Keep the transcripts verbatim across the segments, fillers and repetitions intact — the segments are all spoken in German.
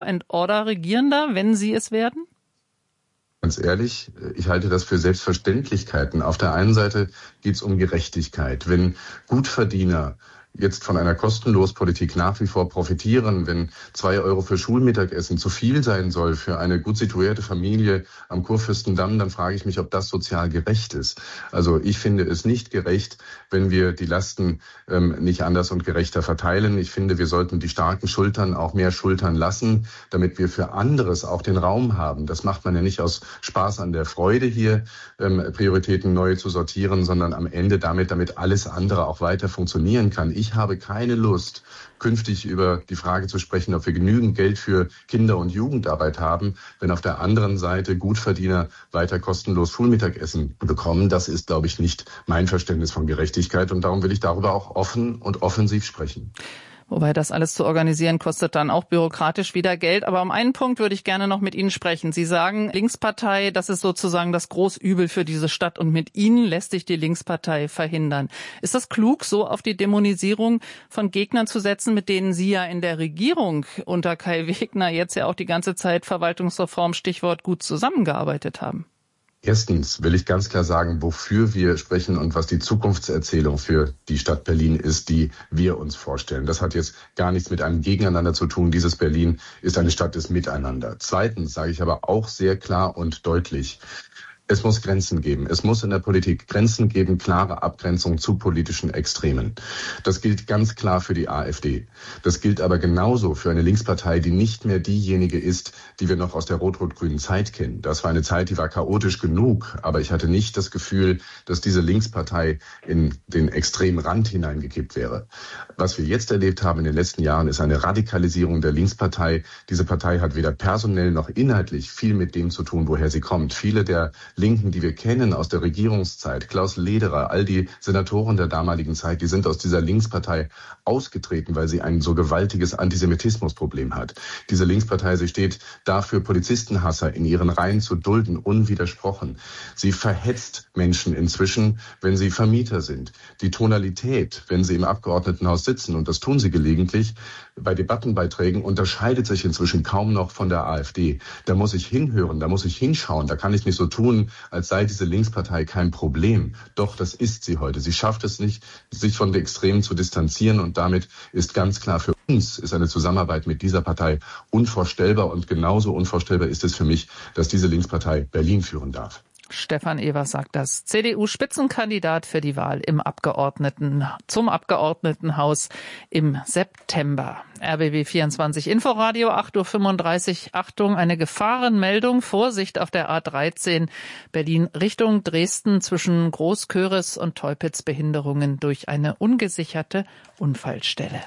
and Order Regierender, wenn Sie es werden? Ganz ehrlich, ich halte das für Selbstverständlichkeiten. Auf der einen Seite geht es um Gerechtigkeit. Wenn Gutverdiener jetzt von einer Kostenlospolitik nach wie vor profitieren, wenn zwei Euro für Schulmittagessen zu viel sein soll für eine gut situierte Familie am Kurfürstendamm, dann frage ich mich, ob das sozial gerecht ist. Also ich finde es nicht gerecht, wenn wir die Lasten ähm, nicht anders und gerechter verteilen. Ich finde, wir sollten die starken Schultern auch mehr schultern lassen, damit wir für anderes auch den Raum haben. Das macht man ja nicht aus Spaß an der Freude hier, ähm, Prioritäten neu zu sortieren, sondern am Ende damit, damit alles andere auch weiter funktionieren kann. Ich habe keine Lust, künftig über die Frage zu sprechen, ob wir genügend Geld für Kinder- und Jugendarbeit haben, wenn auf der anderen Seite Gutverdiener weiter kostenlos Schulmittagessen bekommen. Das ist, glaube ich, nicht mein Verständnis von Gerechtigkeit. Und darum will ich darüber auch offen und offensiv sprechen. Wobei das alles zu organisieren kostet dann auch bürokratisch wieder Geld. Aber um einen Punkt würde ich gerne noch mit Ihnen sprechen. Sie sagen, Linkspartei, das ist sozusagen das Großübel für diese Stadt und mit Ihnen lässt sich die Linkspartei verhindern. Ist das klug, so auf die Dämonisierung von Gegnern zu setzen, mit denen Sie ja in der Regierung unter Kai Wegner jetzt ja auch die ganze Zeit Verwaltungsreform, Stichwort, gut zusammengearbeitet haben? Erstens will ich ganz klar sagen, wofür wir sprechen und was die Zukunftserzählung für die Stadt Berlin ist, die wir uns vorstellen. Das hat jetzt gar nichts mit einem Gegeneinander zu tun. Dieses Berlin ist eine Stadt des Miteinander. Zweitens sage ich aber auch sehr klar und deutlich, es muss Grenzen geben. Es muss in der Politik Grenzen geben, klare Abgrenzung zu politischen Extremen. Das gilt ganz klar für die AfD. Das gilt aber genauso für eine Linkspartei, die nicht mehr diejenige ist, die wir noch aus der rot-rot-grünen Zeit kennen. Das war eine Zeit, die war chaotisch genug, aber ich hatte nicht das Gefühl, dass diese Linkspartei in den extremen Rand hineingekippt wäre. Was wir jetzt erlebt haben in den letzten Jahren, ist eine Radikalisierung der Linkspartei. Diese Partei hat weder personell noch inhaltlich viel mit dem zu tun, woher sie kommt. Viele der Linken, die wir kennen aus der Regierungszeit, Klaus Lederer, all die Senatoren der damaligen Zeit, die sind aus dieser Linkspartei ausgetreten, weil sie ein so gewaltiges Antisemitismusproblem hat. Diese Linkspartei, sie steht dafür, Polizistenhasser in ihren Reihen zu dulden, unwidersprochen. Sie verhetzt Menschen inzwischen, wenn sie Vermieter sind. Die Tonalität, wenn sie im Abgeordnetenhaus sitzen, und das tun sie gelegentlich, bei Debattenbeiträgen unterscheidet sich inzwischen kaum noch von der AfD. Da muss ich hinhören, da muss ich hinschauen, da kann ich nicht so tun, als sei diese Linkspartei kein Problem. Doch, das ist sie heute. Sie schafft es nicht, sich von den Extremen zu distanzieren und damit ist ganz klar, für uns ist eine Zusammenarbeit mit dieser Partei unvorstellbar und genauso unvorstellbar ist es für mich, dass diese Linkspartei Berlin führen darf. Stefan Evers sagt das, C D U-Spitzenkandidat für die Wahl im Abgeordneten, zum Abgeordnetenhaus im September. R B B vierundzwanzig Inforadio, acht Uhr fünfunddreißig. Achtung, eine Gefahrenmeldung. Vorsicht auf der A dreizehn Berlin Richtung Dresden zwischen Großköris und Teupitz. Behinderungen durch eine ungesicherte Unfallstelle.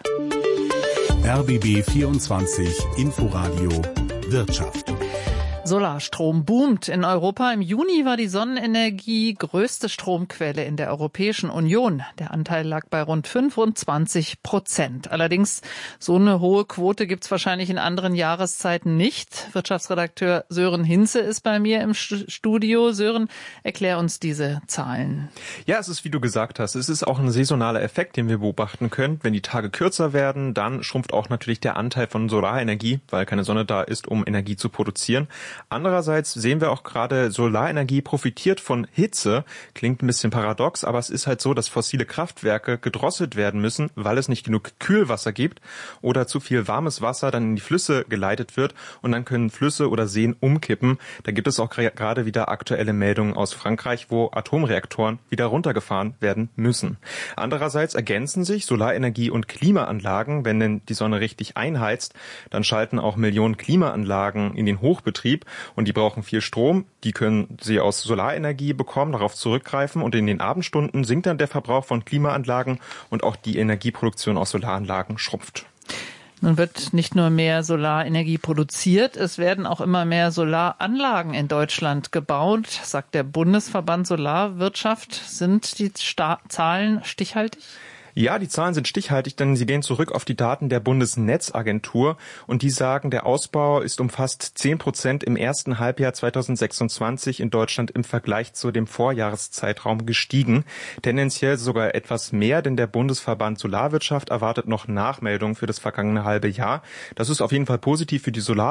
R B B vierundzwanzig Inforadio Wirtschaft. Solarstrom boomt in Europa. Im Juni war die Sonnenenergie größte Stromquelle in der Europäischen Union. Der Anteil lag bei rund fünfundzwanzig Prozent. Allerdings, so eine hohe Quote gibt's wahrscheinlich in anderen Jahreszeiten nicht. Wirtschaftsredakteur Sören Hinze ist bei mir im Studio. Sören, erklär uns diese Zahlen. Ja, es ist, wie du gesagt hast, es ist auch ein saisonaler Effekt, den wir beobachten können. Wenn die Tage kürzer werden, dann schrumpft auch natürlich der Anteil von Solarenergie, weil keine Sonne da ist, um Energie zu produzieren. Andererseits sehen wir auch gerade, Solarenergie profitiert von Hitze. Klingt ein bisschen paradox, aber es ist halt so, dass fossile Kraftwerke gedrosselt werden müssen, weil es nicht genug Kühlwasser gibt oder zu viel warmes Wasser dann in die Flüsse geleitet wird und dann können Flüsse oder Seen umkippen. Da gibt es auch gerade wieder aktuelle Meldungen aus Frankreich, wo Atomreaktoren wieder runtergefahren werden müssen. Andererseits ergänzen sich Solarenergie und Klimaanlagen. Wenn denn die Sonne richtig einheizt, dann schalten auch Millionen Klimaanlagen in den Hochbetrieb. Und die brauchen viel Strom, die können sie aus Solarenergie bekommen, darauf zurückgreifen und in den Abendstunden sinkt dann der Verbrauch von Klimaanlagen und auch die Energieproduktion aus Solaranlagen schrumpft. Nun wird nicht nur mehr Solarenergie produziert, es werden auch immer mehr Solaranlagen in Deutschland gebaut, sagt der Bundesverband Solarwirtschaft. Sind die Sta- Zahlen stichhaltig? Ja, die Zahlen sind stichhaltig, denn sie gehen zurück auf die Daten der Bundesnetzagentur und die sagen, der Ausbau ist um fast zehn Prozent im ersten Halbjahr zweitausendsechsundzwanzig in Deutschland im Vergleich zu dem Vorjahreszeitraum gestiegen. Tendenziell sogar etwas mehr, denn der Bundesverband Solarwirtschaft erwartet noch Nachmeldungen für das vergangene halbe Jahr. Das ist auf jeden Fall positiv für die Solar